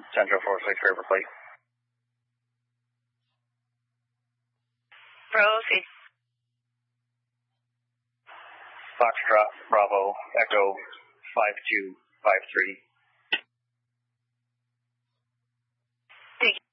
Central 46 clear for flight. Proceed. Foxtrot, Bravo, Echo 5253. Thank you.